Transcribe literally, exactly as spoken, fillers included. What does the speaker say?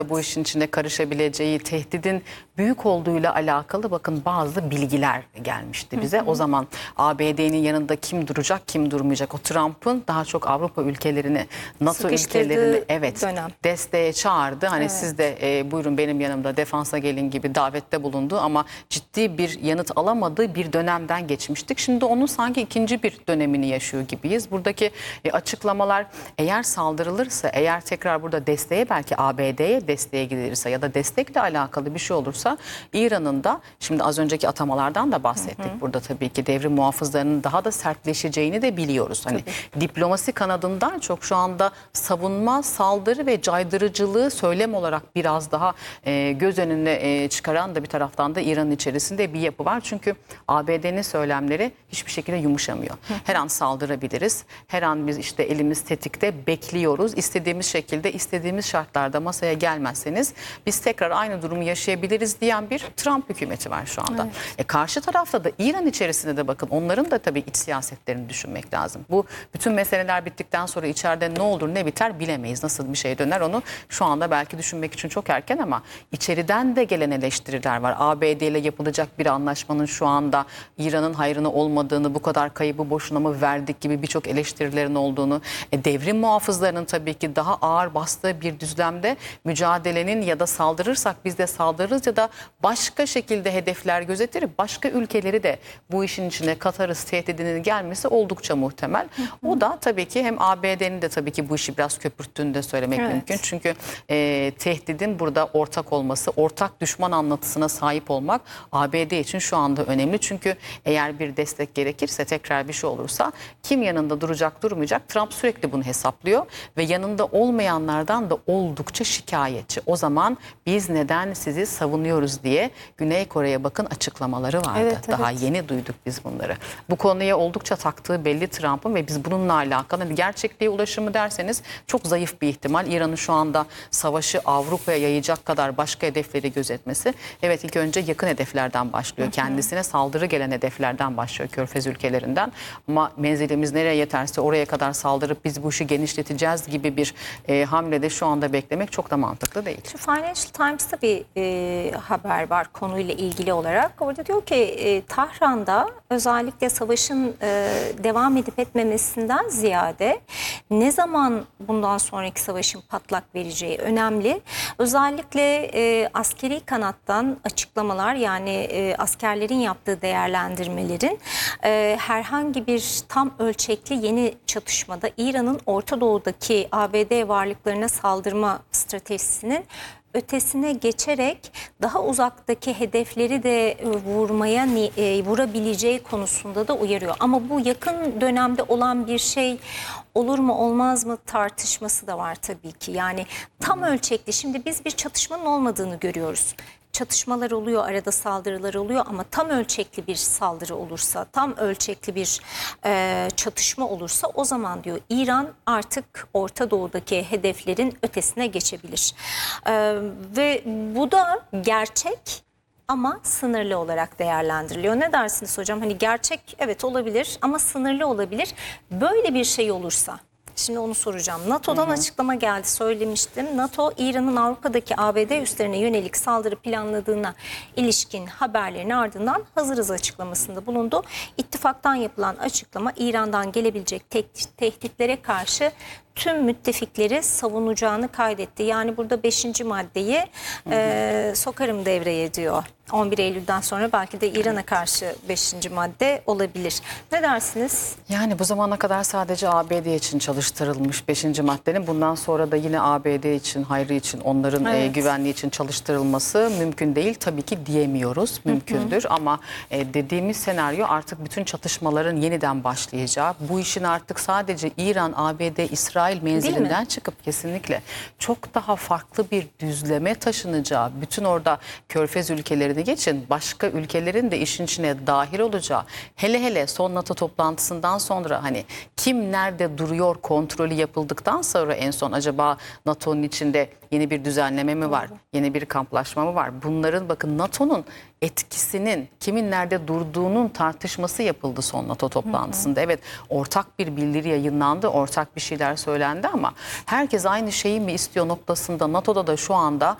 bu işin içine karışabileceği, tehdidin büyük olduğuyla alakalı bakın bazı bilgiler gelmişti bize. Hı hı. O zaman A B D'nin yanında kim duracak, kim durmayacak? O Trump'ın daha çok Avrupa ülkelerini, NATO ülkelerini evet dönem. desteğe çağırdı. Hani evet. Siz de e, buyurun benim yanımda defansa gelin gibi davette bulundu ama ciddi bir yanıt alamadığı bir dönemden geçmiştik. Şimdi onun sanki ikinci bir dönemini yaşıyor gibiyiz. Buradaki e, açıklamalar eğer saldırılırsa, eğer tekrar burada desteğe belki A B D'ye desteğe gidilirse ya da destekle alakalı bir şey olursa İran'ın da şimdi az önceki atamalardan da bahsettik. Hı hı. Burada tabii ki devrim muhafızlarının daha da sertleşeceğini de biliyoruz. Hani tabii. Diplomasi kanadından çok şu anda savunma, saldırı ve caydırıcılığı söylem olarak biraz daha e, göz önüne e, çıkaran da bir taraftan da İran'ın içerisinde bir yapı var. Çünkü A B D'nin söylemleri hiçbir şekilde yumuşamıyor. Hı. Her an saldırabiliriz. Her an biz işte elimiz tetikte bekliyoruz. İstediğimiz şekilde, istediğimiz şartlarda masaya gelmezseniz biz tekrar aynı durumu yaşayabiliriz diyen bir Trump hükümeti var şu anda. Evet. E karşı tarafta da İran içerisinde de bakın onların da tabii iç siyasetlerini düşünmek lazım. Bu bütün meseleler bittikten sonra içeride ne olur ne biter bilemeyiz. Nasıl bir şey döner onu şu anda belki düşünmek için çok erken ama içeriden de gelen eleştiriler var. A B D ile yapılacak bir anlaşmanın şu anda İran'ın hayrına olmadığını, bu kadar kaybı boşuna mı verdik gibi birçok eleştirilerin olduğunu, e, devrim muhafızlarının tabii ki daha ağır bastığı bir düzlemde mücadelenin ya da saldırırsak biz de saldırırız ya da başka şekilde hedefler gözetirip başka ülkeleri de bu işin içine katarız tehdidinin gelmesi oldukça muhtemel. Hı hı. O da tabii ki hem A B D'nin de tabii ki bu işi biraz köpürttüğünü de söylemek evet. mümkün. Çünkü e, tehdidin burada ortak olması, ortak düşman anlatısına sahip olmak A B D için şu anda önemli. Çünkü eğer bir destek gerekirse, tekrar bir şey olursa kim yanında duracak durmayacak, Trump sürekli bunu hesaplıyor ve yanında olmayanlardan da oldukça şikayetçi. O zaman biz neden sizi savunuyoruz diye Güney Kore'ye bakın açıklamaları vardı. Evet, Daha evet. yeni duyduk biz bunları. Bu konuya oldukça taktığı belli Trump'ın ve biz bununla alakalı hani gerçekliğe ulaşımı derseniz çok zayıf bir ihtimal. İran'ın şu anda savaşı Avrupa'ya yayacak kadar başka hedefleri gözetmesi. Evet, ilk önce yakın hedeflerden başlıyor. Hı hı. Kendisine saldırı gelen hedeflerden başlıyor, Körfez ülkelerinden. Ama menzilimiz nereye yeterse oraya kadar saldırıp biz bu işi genişleteceğiz gibi bir e, hamlede şu anda beklemek çok da mantıklı değil. Şu Financial Times'ta bir e, haber var konuyla ilgili olarak. Orada diyor ki e, Tahran'da özellikle savaşın e, devam edip etmemesinden ziyade ne zaman bundan sonraki savaşın patlak vereceği önemli. Özellikle e, askeri kanattan açıklamalar, yani e, askerlerin yaptığı değerlendirmelerin e, herhangi bir tam ölçekli yeni çatışmada İran'ın Orta Doğu'daki A B D varlıklarına saldırma stratejisinin ötesine geçerek daha uzaktaki hedefleri de vurmaya e, vurabileceği konusunda da uyarıyor. Ama bu yakın dönemde olan bir şey olur mu olmaz mı tartışması da var tabii ki. Yani tam ölçekli, şimdi biz bir çatışmanın olmadığını görüyoruz. Çatışmalar oluyor, arada saldırılar oluyor ama tam ölçekli bir saldırı olursa, tam ölçekli bir e, çatışma olursa o zaman diyor İran artık Orta Doğu'daki hedeflerin ötesine geçebilir. E, ve bu da gerçek ama sınırlı olarak değerlendiriliyor. Ne dersiniz hocam? Hani gerçek evet olabilir ama sınırlı olabilir. Böyle bir şey olursa... Şimdi onu soracağım. NATO'dan hı hı. açıklama geldi, söylemiştim. NATO, İran'ın Avrupa'daki A B D üslerine yönelik saldırı planladığına ilişkin haberlerin ardından hazırız açıklamasında bulundu. İttifaktan yapılan açıklama İran'dan gelebilecek tehditlere karşı tüm müttefikleri savunacağını kaydetti. Yani burada beşinci maddeyi hı hı. E, sokarım devreye diyor. on bir Eylül'den sonra belki de İran'a karşı beşinci madde olabilir. Ne dersiniz? Yani bu zamana kadar sadece A B D için çalıştırılmış beşinci maddenin bundan sonra da yine A B D için, hayrı için, onların evet. e, güvenliği için çalıştırılması mümkün değil. Tabii ki diyemiyoruz. Mümkündür. Hı hı. Ama e, dediğimiz senaryo artık bütün çatışmaların yeniden başlayacağı. Bu işin artık sadece İran, A B D, İsrail menzilinden çıkıp kesinlikle çok daha farklı bir düzleme taşınacağı, bütün orada Körfez ülkelerini geçin, başka ülkelerin de işin içine dahil olacağı, hele hele son NATO toplantısından sonra hani kim nerede duruyor kontrolü yapıldıktan sonra en son acaba NATO'nun içinde yeni bir düzenleme mi var, yeni bir kamplaşma mı var? Bunların bakın NATO'nun etkisinin kimin nerede durduğunun tartışması yapıldı son NATO toplantısında. Hı hı. Evet, ortak bir bildiri yayınlandı, ortak bir şeyler söylendi ama herkes aynı şeyi mi istiyor noktasında NATO'da da şu anda